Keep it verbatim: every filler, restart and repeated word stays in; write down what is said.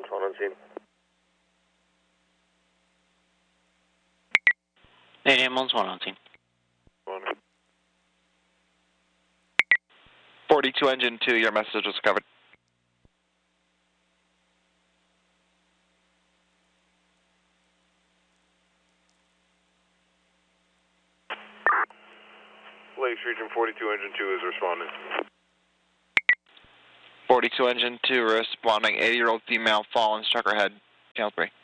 one on scene. eight ambulance one on scene. One. forty-two engine two, your message was covered. Lakes Region forty-two engine two is responding. forty-two engine two responding, eighty year old female fallen, struck her head, channel three.